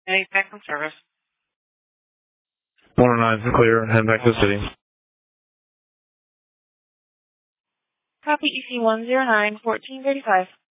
Any back on service. 109 is clear. Head back to the city. Copy EC 109, 1435.